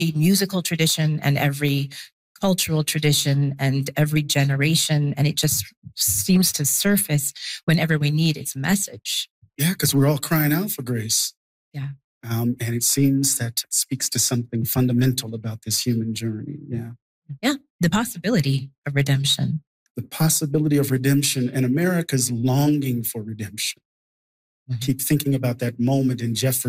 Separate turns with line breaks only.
musical tradition and every cultural tradition and every generation. And it just seems to surface whenever we need its message.
Yeah, because we're all crying out for grace.
Yeah.
And it seems that it speaks to something fundamental about this human journey. Yeah.
Yeah. The possibility of redemption.
The possibility of redemption and America's longing for redemption. I keep thinking about that moment in Jefferson